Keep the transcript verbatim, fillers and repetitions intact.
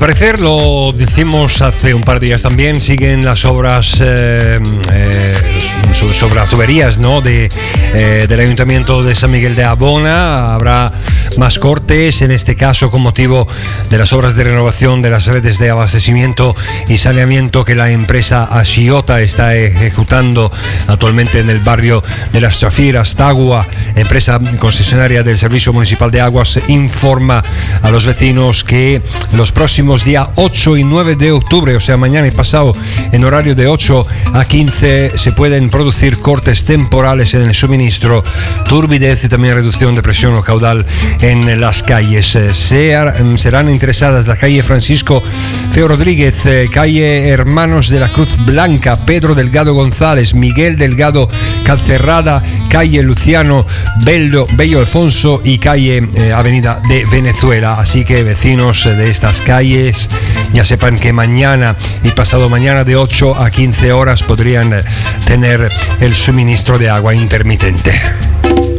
parecer, lo decimos hace un par de días también, siguen las obras eh, eh, sobre, sobre las tuberías, ¿no? de, eh, del Ayuntamiento de San Miguel de Abona. Habrá más cortes, en este caso con motivo de las obras de renovación de las redes de abastecimiento y saneamiento que la empresa Asciota está ejecutando actualmente en el barrio de Las Chafiras. Tagua, empresa concesionaria del Servicio Municipal de Aguas, informa a los vecinos que los próximos días ocho y nueve de octubre, o sea mañana y pasado, en horario de ocho a quince, se pueden producir cortes temporales en el suministro, turbidez y también reducción de presión o caudal en las calles. Se, serán interesadas la calle Francisco Feo Rodríguez, calle Hermanos de la Cruz Blanca, Pedro Delgado González, Miguel Delgado Calcerrada, calle Luciano Bello, Bello Alfonso y calle eh, Avenida de Venezuela. Así que vecinos de estas calles ya sepan que mañana y pasado mañana de ocho a quince horas podrían tener el suministro de agua intermitente.